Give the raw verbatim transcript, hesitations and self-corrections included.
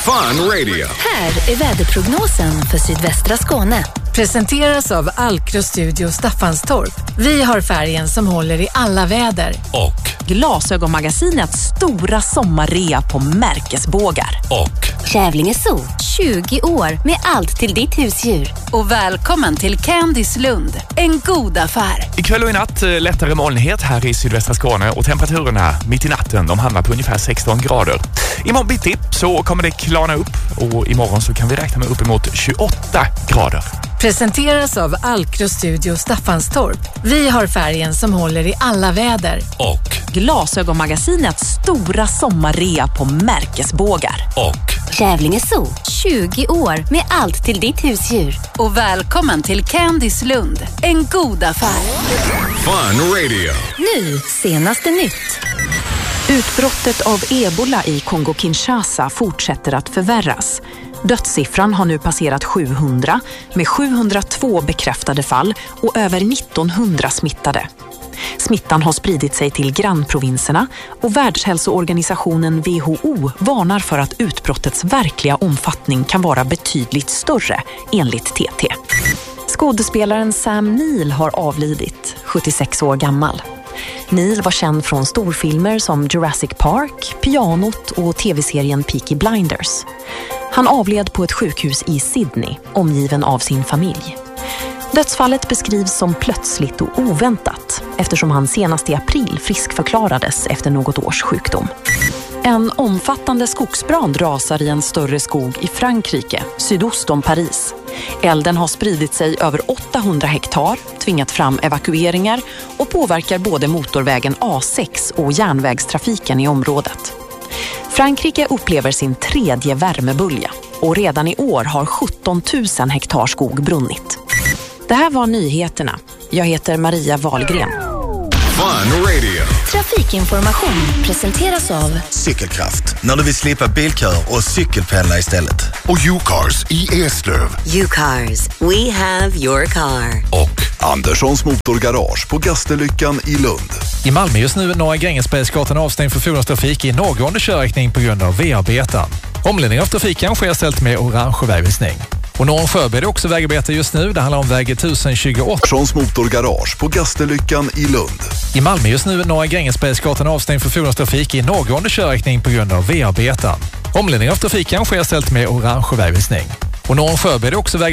Fun Radio. Här är väderprognosen för sydvästra Skåne. Presenteras av Alkro Studio Staffanstorp. Vi har färgen som håller i alla väder. Och Glasögonmagasinets stora sommarrea på märkesbågar. Och Kävlinge Zoo, tjugo år med allt till ditt husdjur. Och välkommen till Candice Lund, en god affär. Ikväll och i natt lättare molnighet här i sydvästra Skåne och temperaturerna mitt i natten de hamnar på ungefär sexton grader. Imorgon bitti så kommer det klarna upp och imorgon så kan vi räkna med uppemot tjugoåtta grader. Presenteras av Alkro Studio Staffanstorp. Vi har färgen som håller i alla väder. Och Glasögonmagasinets stora sommarrea på märkesbågar. Och Kävlinge Zoo, tjugo år med allt till ditt husdjur. Och välkommen till Candice Lund, en god affär. Fun Radio. Nu, senaste nytt. Utbrottet av ebola i Kongo-Kinshasa fortsätter att förvärras. Dödssiffran har nu passerat sjuhundra med sjuhundratvå bekräftade fall och över nittonhundra smittade. Smittan har spridit sig till grannprovinserna och Världshälsoorganisationen W H O varnar för att utbrottets verkliga omfattning kan vara betydligt större, enligt T T. Skådespelaren Sam Neill har avlidit, sjuttiosex år gammal. Neill var känd från storfilmer som Jurassic Park, Pianot och tv-serien Peaky Blinders. Han avled på ett sjukhus i Sydney, omgiven av sin familj. Dödsfallet beskrivs som plötsligt och oväntat eftersom han senast i april friskförklarades efter något års sjukdom. En omfattande skogsbrand rasar i en större skog i Frankrike, sydost om Paris. Elden har spridit sig över åttahundra hektar, tvingat fram evakueringar och påverkar både motorvägen A sex och järnvägstrafiken i området. Frankrike upplever sin tredje värmebölja och redan i år har sjutton tusen hektar skog brunnit. Det här var nyheterna. Jag heter Maria Wahlgren. Fun Radio. Trafikinformation presenteras av Cykelkraft, när du vill slippa bilkör och cykelpendla istället. Och U-Cars i Eslöv. U-Cars, we have your car. Och Anderssons Motorgarage på Gasterlyckan i Lund. I Malmö just nu Norra Grängesbergsgatan avstängd för fordonstrafik i norrgående körriktning på grund av V-arbeten. Omledning av trafiken sker ställt med orange vägvisning. Och norr om Sjöberg är också vägarbete just nu. Det handlar om väg tusen tjugoåtta. Anderssons Motorgarage på Gasterlyckan i Lund. I Malmö just nu Norra Grängesbergsgatan avstängd för fordonstrafik i norrgående körriktning på grund av V-arbeten. Omledning av trafiken sker ställt med orange vägvisning. Och norr om Sjöberg är också väg